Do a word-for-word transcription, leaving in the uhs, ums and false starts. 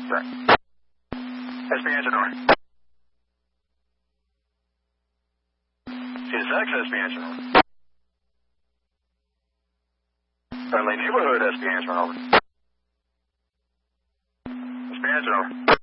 Correct. S P answer door. C S X, S P answer door. Friendly neighborhood, S P answer over. S P answer over.